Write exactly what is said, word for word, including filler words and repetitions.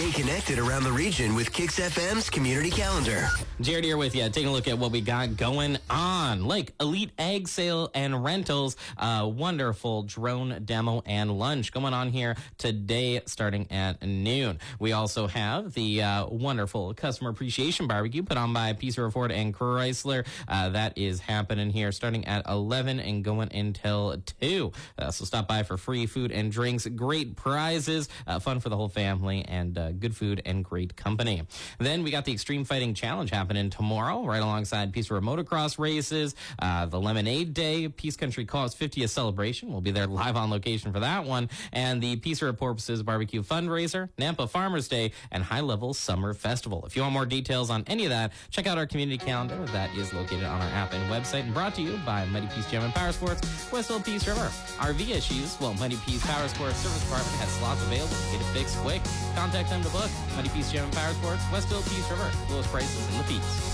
Stay connected around the region with Kix F M's community calendar. Jared here with you. Taking a look at what we got going on. Like Elite Egg Sale and Rentals, uh, wonderful drone demo and lunch going on here today starting at noon. We also have the uh, wonderful Customer Appreciation Barbecue put on by Peace River Ford and Chrysler. Uh, that is happening here starting at eleven and going until two. Uh, so stop by for free food and drinks, great prizes, uh, fun for the whole family, and uh, good food and great company. Then we got the Extreme Fighting Challenge happening tomorrow, right alongside Peace River Motocross races, uh, the Lemonade Day, Peace Country Cause fiftieth celebration. We'll be there live on location for that one, and the Peace River Porpoises Barbecue Fundraiser, Nampa Farmers Day, and High Level Summer Festival. If you want more details on any of that, check out our community calendar. That is located on our app and website, and brought to you by Mighty Peace Gym and Power Sports, Westfield Peace River. R V issues? Well, Mighty Peace Power Sports Service Department has slots available. Get it fixed quick. Contact them to book. Mighty Peace Gym and Power Sports, Westfield Peace River. Lowest prices in the Peace.